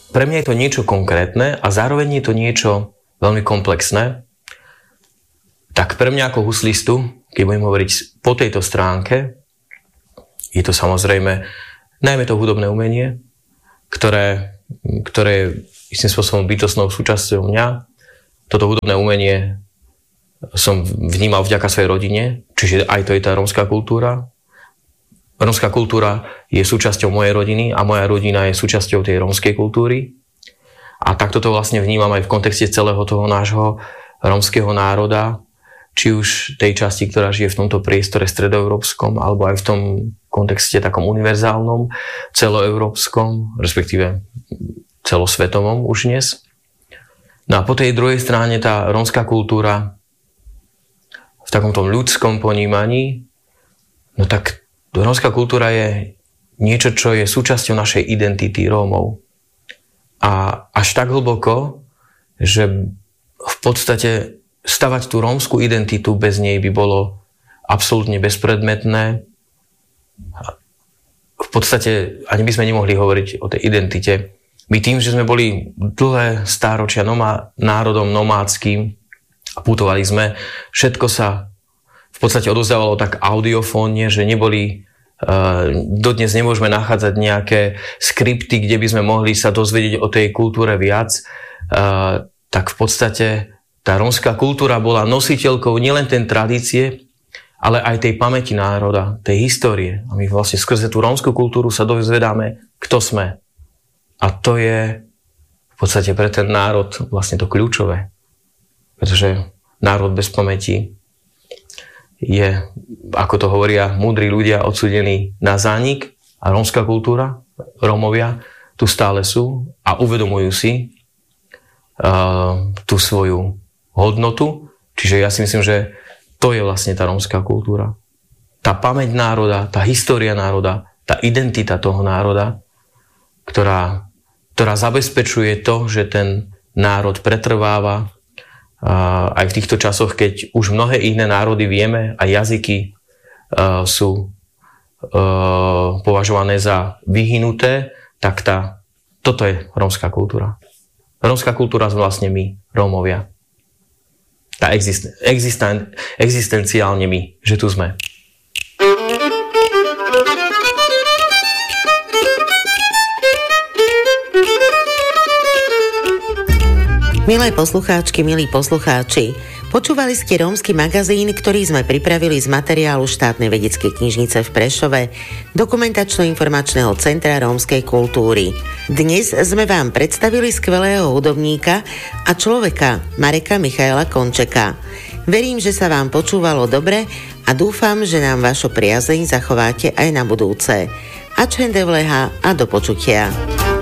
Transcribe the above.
pre mňa je to niečo konkrétne a zároveň je to niečo veľmi komplexné. Tak pre mňa ako huslistu, keď budem hovoriť po tejto stránke, je to samozrejme najmä to hudobné umenie, ktoré je istým spôsobom bytostnou súčasťou mňa. Toto hudobné umenie som vnímal vďaka svojej rodine, čiže aj to je tá rómska kultúra. Rómska kultúra je súčasťou mojej rodiny a moja rodina je súčasťou tej rómskej kultúry. A takto to vlastne vnímam aj v kontexte celého toho nášho rómskeho národa, či už tej časti, ktorá žije v tomto priestore stredoeurópskom, alebo aj v tom kontexte takom univerzálnom, celoeurópskom, respektíve celosvetovom už dnes. No a po tej druhej strane tá rómska kultúra v takomto ľudskom ponímaní, no tak rómska kultúra je niečo, čo je súčasťou našej identity Rómov. A až tak hlboko, že v podstate stavať tú rómsku identitu bez nej by bolo absolútne bezpredmetné. V podstate ani by sme nemohli hovoriť o tej identite. My tým, že sme boli dlhé stáročia národom nomádskym a putovali sme, všetko sa v podstate odozdávalo tak audiofónne, že dodnes nemôžeme nachádzať nejaké skripty, kde by sme mohli sa dozvedieť o tej kultúre viac. Tak v podstate tá rómska kultúra bola nositeľkou nielen tej tradície, ale aj tej pamäti národa, tej histórie. A my vlastne skrze tú rómsku kultúru sa dozvedáme, kto sme. A to je v podstate pre ten národ vlastne to kľúčové. Pretože národ bez pamäti je, ako to hovoria múdri ľudia, odsúdení na zánik. A rómska kultúra, Rómovia, tu stále sú a uvedomujú si tú svoju hodnotu. Čiže ja si myslím, že to je vlastne tá rómska kultúra. Tá pamäť národa, tá história národa, tá identita toho národa, ktorá zabezpečuje to, že ten národ pretrváva aj v týchto časoch, keď už mnohé iné národy vieme a jazyky sú považované za vyhynuté, tak toto je rómska kultúra. Rómska kultúra sme vlastne my, Rómovia. Tá existenciálne my, že tu sme. Milé poslucháčky, milí poslucháči, počúvali ste rómsky magazín, ktorý sme pripravili z materiálu Štátnej vedeckej knižnice v Prešove, Dokumentačno-informačného centra rómskej kultúry. Dnes sme vám predstavili skvelého hudobníka a človeka Mareka Michaela Končeka. Verím, že sa vám počúvalo dobre a dúfam, že nám vašu priazeň zachováte aj na budúce. Ačen devleha a do počutia.